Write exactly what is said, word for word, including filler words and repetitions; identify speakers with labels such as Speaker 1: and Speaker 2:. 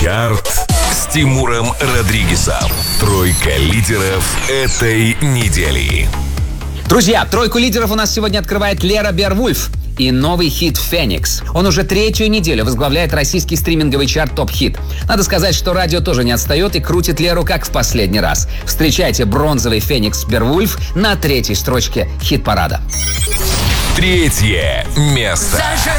Speaker 1: Чарт с Тимуром Родригезом. Тройка лидеров этой недели.
Speaker 2: Друзья, тройку лидеров у нас сегодня открывает Лера Беовульф и новый хит «Феникс». Он уже третью неделю возглавляет российский стриминговый чарт «Топ Хит». Надо сказать, что радио тоже не отстает и крутит Леру как в последний раз. Встречайте бронзовый «Феникс» Беовульф на третьей строчке хит-парада.
Speaker 1: Третье место.